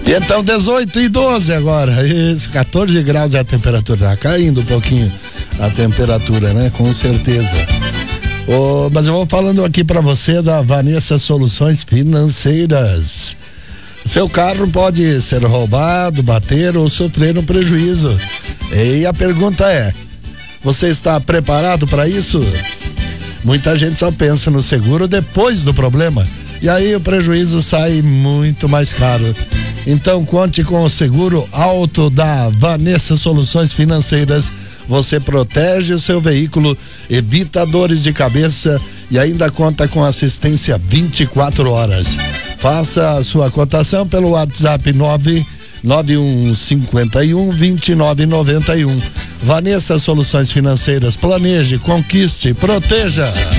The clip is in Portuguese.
Então 18 e 12 agora, isso, 14 graus é a temperatura, tá caindo um pouquinho a temperatura, né? Com certeza. Mas eu vou falando aqui pra você da Vanessa Soluções Financeiras. Seu carro pode ser roubado, bater ou sofrer um prejuízo. E a pergunta é: você está preparado para isso? Muita gente só pensa no seguro depois do problema. E aí o prejuízo sai muito mais caro. Então conte com o seguro auto da Vanessa Soluções Financeiras. Você protege o seu veículo, evita dores de cabeça e ainda conta com assistência 24 horas. Faça a sua cotação pelo WhatsApp 99151-2991. Vanessa Soluções Financeiras, planeje, conquiste, proteja.